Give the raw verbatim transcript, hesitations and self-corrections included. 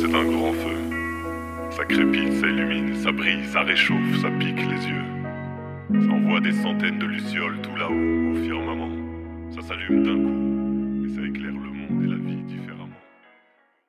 c'est un grand feu. Ça crépite, ça illumine, ça brille, ça réchauffe, ça pique les yeux. Ça envoie des centaines de lucioles tout là-haut, au firmament. Ça s'allume d'un coup, et ça éclaire le monde et la vie différemment.